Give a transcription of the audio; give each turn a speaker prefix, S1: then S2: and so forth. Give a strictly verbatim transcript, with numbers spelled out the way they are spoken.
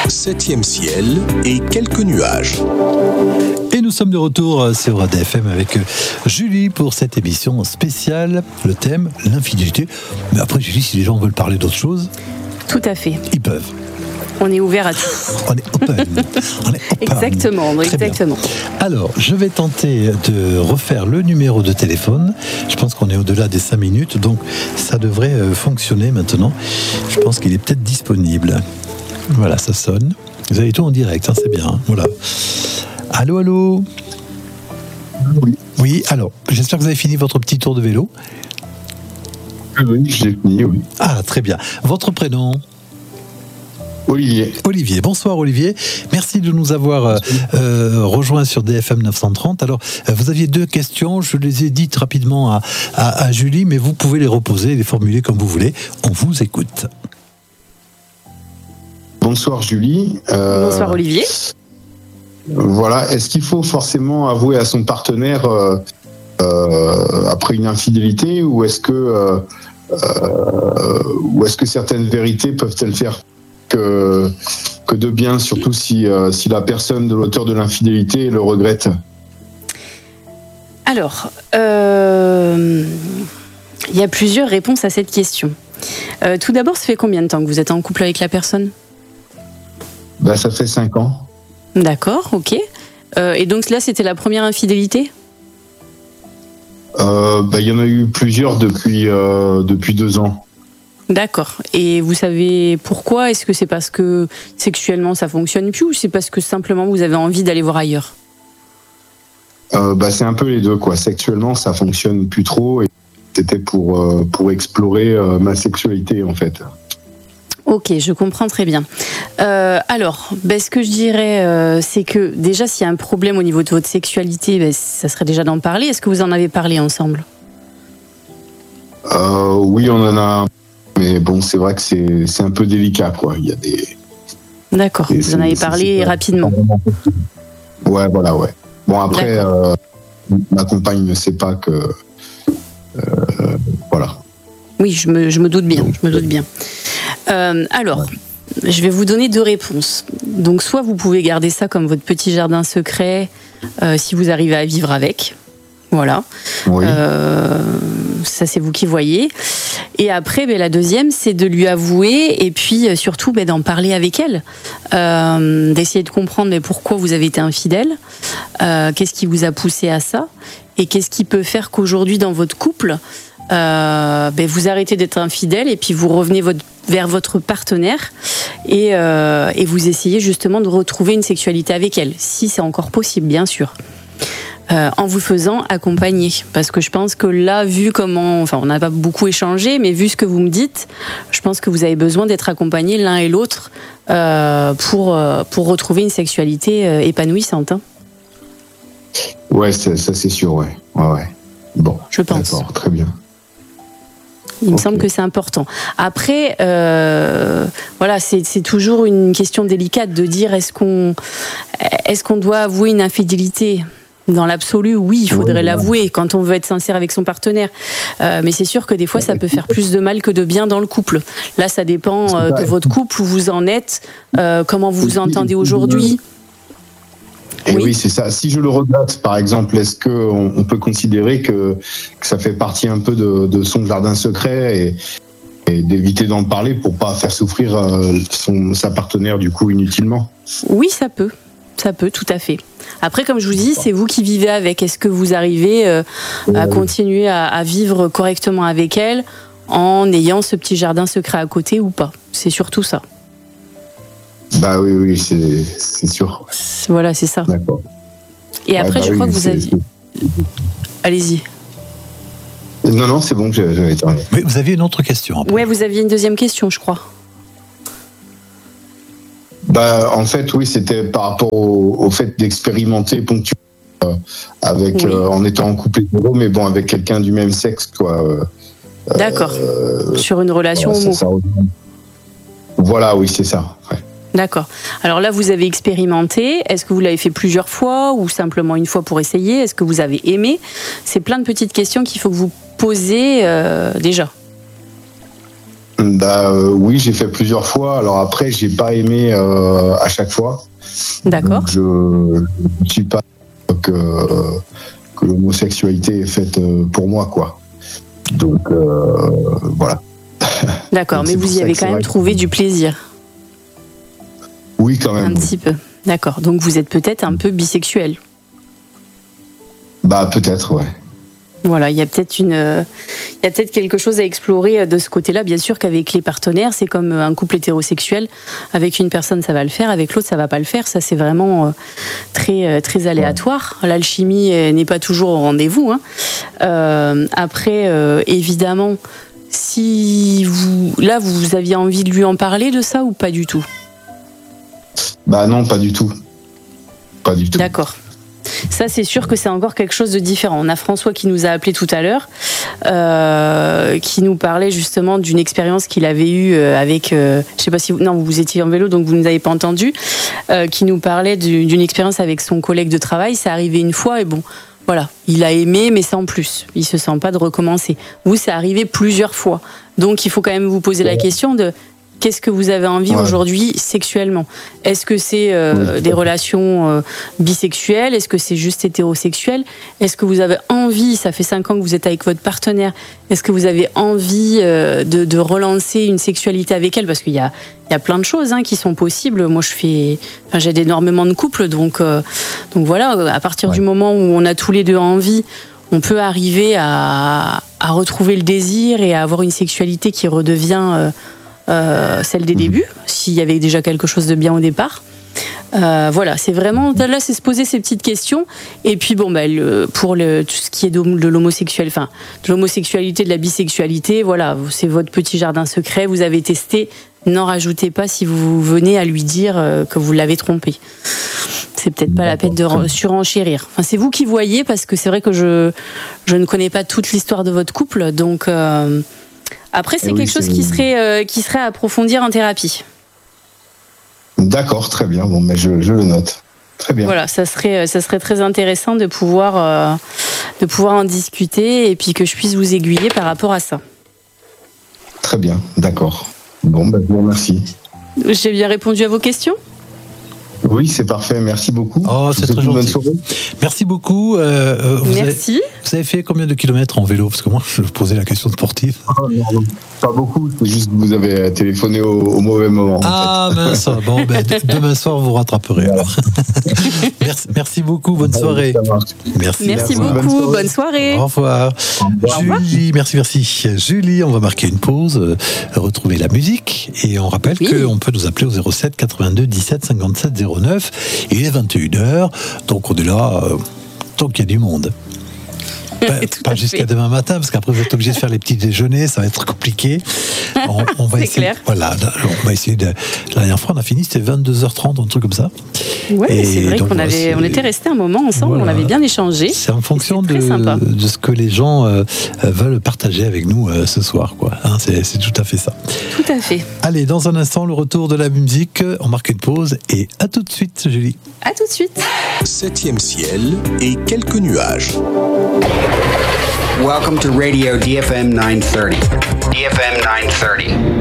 S1: septième ciel et quelques nuages.
S2: Et nous sommes de retour sur A D F M avec Julie pour cette émission spéciale. Le thème, l'infidélité. Mais après, Julie, si les gens veulent parler d'autre chose,
S3: tout à fait.
S2: Ils peuvent.
S3: On est ouvert à tout.
S2: On est open. On est open.
S3: Exactement,
S2: Très
S3: exactement.
S2: bien. Alors, je vais tenter de refaire le numéro de téléphone. Je pense qu'on est au-delà des cinq minutes, donc ça devrait fonctionner maintenant. Je pense qu'il est peut-être disponible. Voilà, ça sonne. Vous avez tout en direct, hein, c'est bien. Hein, voilà. Allô, allô.
S4: Oui.
S2: Oui, alors, j'espère que vous avez fini votre petit tour de vélo.
S4: Oui, j'ai fini, oui.
S2: Ah, très bien. Votre prénom ?
S4: Olivier.
S2: Olivier, bonsoir Olivier. Merci de nous avoir euh, rejoints sur D F M neuf cent trente. Alors, euh, vous aviez deux questions, je les ai dites rapidement à, à, à Julie, mais vous pouvez les reposer, les formuler comme vous voulez. On vous écoute.
S4: Bonsoir Julie.
S3: Euh, bonsoir Olivier.
S4: Voilà, est-ce qu'il faut forcément avouer à son partenaire euh, euh, après une infidélité, ou est-ce que euh, euh, ou est-ce que certaines vérités peuvent-elles faire que, que de bien, surtout si, euh, si la personne de l'auteur de l'infidélité le regrette?
S3: Alors, euh, il y a plusieurs réponses à cette question. Euh, tout d'abord, ça fait combien de temps que vous êtes en couple avec la personne ?
S4: Bah, ça fait cinq ans.
S3: D'accord, ok. Euh, et donc là, c'était la première infidélité ?
S4: euh, bah, y en a eu plusieurs depuis, euh, depuis deux ans.
S3: D'accord. Et vous savez pourquoi ? Est-ce que c'est parce que sexuellement ça fonctionne plus, ou c'est parce que simplement vous avez envie d'aller voir ailleurs ?
S4: euh, bah, C'est un peu les deux, quoi. Sexuellement, ça fonctionne plus trop, et c'était pour, euh, pour explorer euh, ma sexualité, en fait.
S3: Ok, je comprends très bien. Euh, alors, ben, ce que je dirais, euh, c'est que déjà, s'il y a un problème au niveau de votre sexualité, ben, ça serait déjà d'en parler. Est-ce que vous en avez parlé ensemble ?
S4: euh, Oui, on en a. Mais bon, c'est vrai que c'est, c'est un peu délicat, quoi. Il y a des.
S3: D'accord, vous en avez parlé rapidement.
S4: Ouais, voilà, ouais. Bon, après, euh, ma compagne ne sait pas que. Euh, voilà.
S3: Oui, je me, je me doute bien, je me doute bien. Euh, alors, ouais. Je vais vous donner deux réponses. Donc, soit vous pouvez garder ça comme votre petit jardin secret, euh, si vous arrivez à vivre avec. Voilà.
S4: Oui.
S3: Euh, ça, c'est vous qui voyez. Et après, ben, la deuxième, c'est de lui avouer, et puis surtout ben, d'en parler avec elle, euh, d'essayer de comprendre mais pourquoi vous avez été infidèle, euh, qu'est-ce qui vous a poussé à ça, et qu'est-ce qui peut faire qu'aujourd'hui dans votre couple, euh, ben, vous arrêtez d'être infidèle et puis vous revenez votre, vers votre partenaire et, euh, et vous essayez justement de retrouver une sexualité avec elle, si c'est encore possible, bien sûr. Euh, en vous faisant accompagner, parce que je pense que là, vu comment, enfin, on n'a pas beaucoup échangé, mais vu ce que vous me dites, je pense que vous avez besoin d'être accompagnés l'un et l'autre euh, pour euh, pour retrouver une sexualité euh, épanouissante. Hein.
S4: Ouais, ça, ça c'est sûr, ouais. ouais, ouais. Bon,
S3: je pense.
S4: D'accord, très bien.
S3: Il me okay. semble que c'est important. Après, euh, voilà, c'est, c'est toujours une question délicate de dire est-ce qu'on est-ce qu'on doit avouer une infidélité ? Dans l'absolu, oui, il faudrait oui, l'avouer quand on veut être sincère avec son partenaire. Euh, mais c'est sûr que des fois, ça peut faire plus de mal que de bien dans le couple. Là, ça dépend euh, de votre couple, où vous en êtes, euh, comment vous vous entendez aujourd'hui.
S4: Et oui. oui, c'est ça. Si je le regrette, par exemple, est-ce qu'on on peut considérer que, que ça fait partie un peu de, de son jardin secret et, et d'éviter d'en parler pour pas faire souffrir euh, son, sa partenaire du coup inutilement ?
S3: Oui, ça peut. Ça peut, tout à fait. Après, comme je vous dis, c'est vous qui vivez avec. Est-ce que vous arrivez euh, à continuer à, à vivre correctement avec elle en ayant ce petit jardin secret à côté ou pas ? C'est surtout ça.
S4: Bah oui, oui, c'est, c'est sûr.
S3: Voilà, c'est ça.
S4: D'accord.
S3: Et après, ouais, bah je oui, crois que vous aviez... Allez-y.
S4: Non, non, c'est bon, j'avais terminé.
S2: Mais vous aviez une autre question.
S3: Oui, vous aviez une deuxième question, je crois.
S4: Bah, en fait, oui, c'était par rapport au, au fait d'expérimenter ponctuellement euh, avec, oui. euh, en étant en couple hétéro, mais bon, avec quelqu'un du même sexe, quoi. Euh,
S3: D'accord. Euh, Sur une relation
S4: voilà,
S3: homo.
S4: Voilà, oui, c'est ça. Ouais.
S3: D'accord. Alors là, vous avez expérimenté. Est-ce que vous l'avez fait plusieurs fois ou simplement une fois pour essayer ? Est-ce que vous avez aimé ? C'est plein de petites questions qu'il faut que vous posez euh, déjà.
S4: Bah euh, oui, j'ai fait plusieurs fois. Alors après, j'ai pas aimé euh, à chaque fois.
S3: D'accord.
S4: Donc, je ne suis pas que, que l'homosexualité est faite pour moi, quoi. Donc euh, voilà.
S3: D'accord,
S4: Donc,
S3: mais vous y avez quand même trouvé du plaisir.
S4: Oui, quand même.
S3: Un petit peu. D'accord. Donc vous êtes peut-être un peu bisexuel.
S4: Bah peut-être, ouais.
S3: Voilà, il y a peut-être une, euh, il y a peut-être quelque chose à explorer de ce côté-là. Bien sûr qu'avec les partenaires, c'est comme un couple hétérosexuel. Avec une personne, ça va le faire, avec l'autre, ça va pas le faire. Ça, c'est vraiment euh, très, très aléatoire. L'alchimie n'est pas toujours au rendez-vous. Hein. Euh, après, euh, évidemment, si vous, là, vous aviez envie de lui en parler de ça ou pas du tout?
S4: Bah non, pas du tout. Pas du tout.
S3: D'accord. Ça, c'est sûr que c'est encore quelque chose de différent. On a François qui nous a appelé tout à l'heure, euh, qui nous parlait justement d'une expérience qu'il avait eue avec, euh, je sais pas si vous, non, vous étiez en vélo, donc vous ne nous avez pas entendu, euh, qui nous parlait d'une expérience avec son collègue de travail. Ça arrivé une fois et bon, voilà, il a aimé, mais sans plus. Il se sent pas de recommencer. Vous, c'est arrivé plusieurs fois. Donc, il faut quand même vous poser la question de qu'est-ce que vous avez envie ouais. aujourd'hui sexuellement? Est-ce que c'est euh, oui. des relations euh, bisexuelles? Est-ce que c'est juste hétérosexuel? Est-ce que vous avez envie, ça fait cinq ans que vous êtes avec votre partenaire, est-ce que vous avez envie euh, de, de relancer une sexualité avec elle? Parce qu'il y a, il y a plein de choses hein, qui sont possibles. Moi, je fais, enfin, j'aide énormément de couples, donc, euh, donc voilà, à partir ouais. du moment où on a tous les deux envie, on peut arriver à, à retrouver le désir et à avoir une sexualité qui redevient... Euh, Euh, celle des débuts, s'il y avait déjà quelque chose de bien au départ. Euh, voilà, c'est vraiment là, c'est se poser ces petites questions. Et puis bon, bah, le, pour le, tout ce qui est de, de l'homosexuel, enfin, de l'homosexualité, de la bisexualité, voilà, c'est votre petit jardin secret. Vous avez testé. N'en rajoutez pas si vous venez à lui dire que vous l'avez trompé. C'est peut-être pas la peine de surenchérir. Enfin, c'est vous qui voyez, parce que c'est vrai que je je ne connais pas toute l'histoire de votre couple, donc. Euh, Après, c'est oui, quelque chose qui serait, euh, qui serait à approfondir en thérapie.
S4: D'accord, très bien. Bon, mais je, je le note. Très bien.
S3: Voilà, ça serait, ça serait très intéressant de pouvoir, euh, de pouvoir en discuter et puis que je puisse vous aiguiller par rapport à ça.
S4: Très bien, d'accord. Bon, ben, je vous remercie.
S3: J'ai bien répondu à vos questions ?
S4: Oui, c'est parfait. Merci beaucoup.
S2: Oh, c'est très gentil. Merci beaucoup. Euh, vous
S3: Merci.
S2: Avez, vous avez fait combien de kilomètres en vélo? Parce que moi, je posais la question sportive.
S4: Oh, non, non, pas beaucoup. C'est juste que vous avez téléphoné au, au mauvais moment.
S2: Ah,
S4: en fait.
S2: mince. Bon, ben, demain soir, vous rattraperez. Voilà. merci, merci beaucoup. Bonne soirée.
S3: Merci, merci beaucoup. Bonne soirée.
S2: Bonne soirée. Au revoir. Au revoir. Julie, merci, merci. Julie, on va marquer une pause, euh, retrouver la musique. Et on rappelle oui. qu'on peut nous appeler au zéro sept quatre-vingt-deux dix-sept cinquante-sept zéro neuf. Il est vingt et une heures, donc on est là euh, tant qu'il y a du monde. Pas, pas jusqu'à demain matin, parce qu'après vous êtes obligé de faire les petits déjeuners, ça va être compliqué. On, on va
S3: c'est
S2: essayer,
S3: clair.
S2: Voilà, on va essayer de. La dernière fois, on a fini, c'était vingt-deux heures trente, un truc comme ça.
S3: Oui, c'est vrai donc, qu'on avait, on était restés un moment ensemble, voilà. On avait bien échangé.
S2: C'est en fonction de, de ce que les gens euh, veulent partager avec nous euh, ce soir, quoi. Hein, c'est, c'est tout à fait ça.
S3: Tout à fait.
S2: Allez, dans un instant, le retour de la musique. On marque une pause et à tout de suite, Julie.
S3: À tout de suite.
S1: Septième ciel et quelques nuages.
S5: Welcome to Radio D F M nine thirty. D F M nine thirty.